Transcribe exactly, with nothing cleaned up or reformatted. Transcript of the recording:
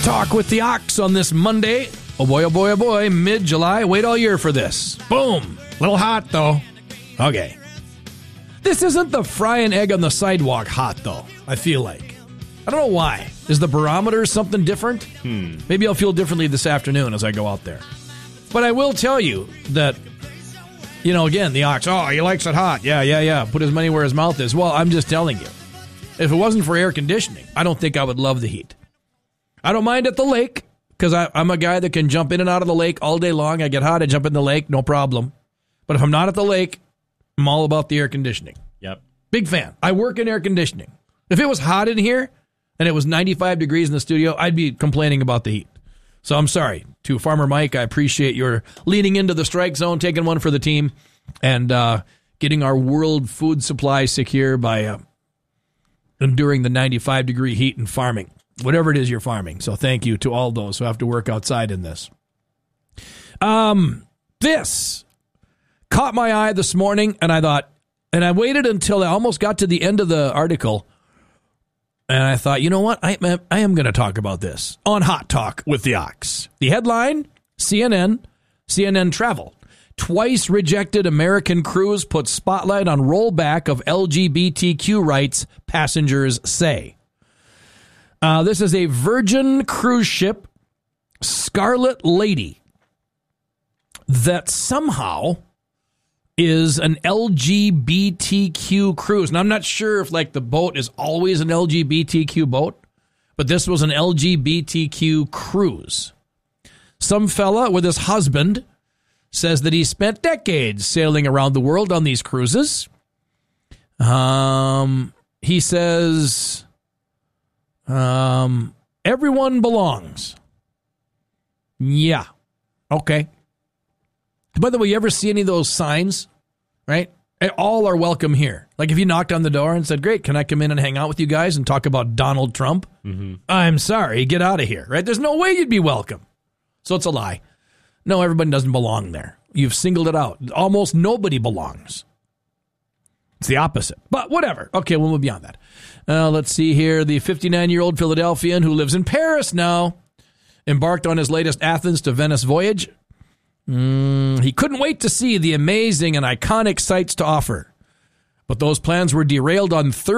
Talk with the Ox on this Monday. Oh boy, oh boy, oh boy, mid-July. Wait all year for this. Boom. Little hot, though. Okay. This isn't the fry an egg on the sidewalk hot, though, I feel like. I don't know why. Is the barometer something different? Hmm. Maybe I'll feel differently this afternoon as I go out there. But I will tell you that, you know, again, the Ox, oh, he likes it hot. Yeah, yeah, yeah. Put his money where his mouth is. Well, I'm just telling you. If it wasn't for air conditioning, I don't think I would love the heat. I don't mind at the lake, because I'm a guy that can jump in and out of the lake all day long. I get hot, I jump in the lake, no problem. But if I'm not at the lake, I'm all about the air conditioning. Yep. Big fan. I work in air conditioning. If it was hot in here and it was ninety-five degrees in the studio, I'd be complaining about the heat. So I'm sorry to Farmer Mike. I appreciate your leaning into the strike zone, taking one for the team, and uh, getting our world food supply secure by uh, enduring the ninety-five degree heat and farming, whatever it is you're farming. So thank you to all those who have to work outside in this. Um, this caught my eye this morning, and I thought, and I waited until I almost got to the end of the article, and I thought, you know what? I, I am going to talk about this on Hot Talk with the Ox. The headline, C N N, C N N Travel. Twice rejected American cruise puts spotlight on rollback of L G B T Q rights, passengers say. Uh, this is a Virgin cruise ship, Scarlet Lady, that somehow is an L G B T Q cruise. And I'm not sure if like the boat is always an L G B T Q boat, but this was an L G B T Q cruise. Some fella with his husband says that he spent decades sailing around the world on these cruises. Um, he says, um, everyone belongs. Yeah. Okay. By the way, you ever see any of those signs, right? All are welcome here. Like if you knocked on the door and said, great, can I come in and hang out with you guys and talk about Donald Trump? Mm-hmm. I'm sorry, get out of here, right? There's no way you'd be welcome. So it's a lie. No, everybody doesn't belong there. You've singled it out. Almost nobody belongs. It's the opposite. But whatever. Okay, we'll move beyond that. Uh, let's see here. The fifty-nine-year-old Philadelphian who lives in Paris now embarked on his latest Athens to Venice voyage. Mm, he couldn't wait to see the amazing and iconic sights to offer. But those plans were derailed on Thursday.